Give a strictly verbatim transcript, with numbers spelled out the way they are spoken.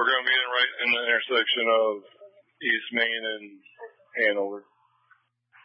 we're going to be in right in the intersection of East Main and Hanover.